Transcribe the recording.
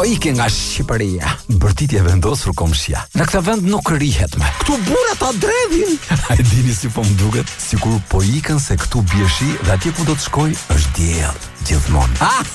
Po ike nga Shqipëria. Bërtitje vendosur komshia. Në këtë vend nuk rihet më. Këtu burrat ta dredhin. A e dini si po më duket? Sikur po ikën se këtu bie shi dhe atje ku do të shkoj është diell gjithmonë.